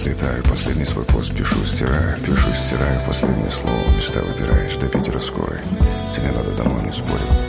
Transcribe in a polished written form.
слетаю, последний свой пост пишу, стираю последнее слово. Места выбираешь, до Питера скорой. Тебе надо домой, не спорю.